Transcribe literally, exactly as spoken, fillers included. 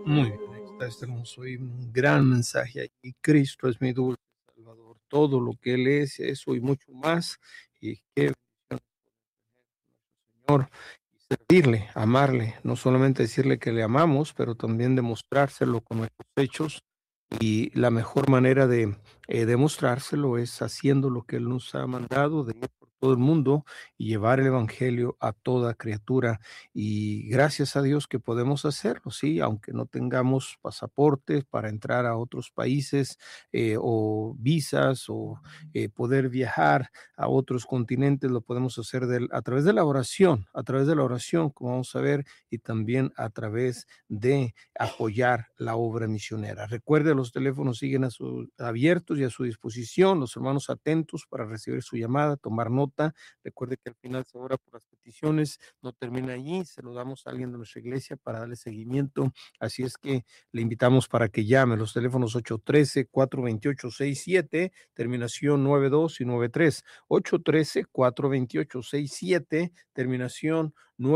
Muy bien, ahí está este hermoso himno, un gran mensaje aquí. Cristo es mi dulce Salvador, todo lo que Él es, eso y mucho más. Y qué bendición Señor, y servirle, amarle, no solamente decirle que le amamos, pero también demostrárselo con nuestros hechos. Y la mejor manera de eh, demostrárselo es haciendo lo que Él nos ha mandado, de ir por todo el mundo y llevar el Evangelio a toda criatura. Y gracias a Dios que podemos hacerlo, sí, aunque no tengamos pasaportes para entrar a otros países eh, o visas o eh, poder viajar a otros continentes, lo podemos hacer del, a través de la oración, a través de la oración, como vamos a ver, y también a través de apoyar la obra misionera. Recuerde, los teléfonos siguen a su, abiertos y a su disposición, los hermanos atentos para recibir su llamada, tomar nota. Recuerde que al final se ora por las peticiones, no termina allí, se lo damos a alguien de nuestra iglesia para darle seguimiento. Así es que le invitamos para que llame los teléfonos ocho uno tres, cuatro dos ocho, seis siete, terminación nueve dos y nueve tres, ocho uno tres, cuatro dos ocho, seis siete, terminación nueve.